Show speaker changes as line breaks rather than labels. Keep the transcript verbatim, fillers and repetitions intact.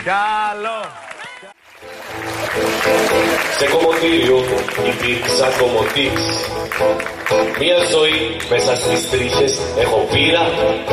Καλό.
Σε κομμωτήριο υπήρξα κομμωτής. Μια ζωή μέσα στις τρίχες έχω πείρα.